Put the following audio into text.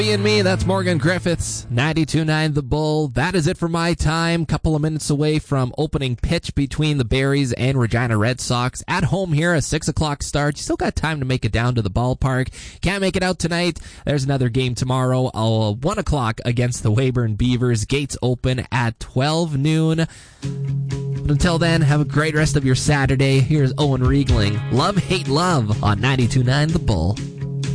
And me, that's Morgan Griffiths, 92.9 The Bull. That is it for my time. Couple of minutes away from opening pitch between the Berries and Regina Red Sox. At home here, a 6 o'clock start. You still got time to make it down to the ballpark. Can't make it out tonight. There's another game tomorrow, 1 o'clock against the Weyburn Beavers. Gates open at 12 noon. But until then, have a great rest of your Saturday. Here's Owen Riegling. Love, Hate, Love on 92.9 The Bull.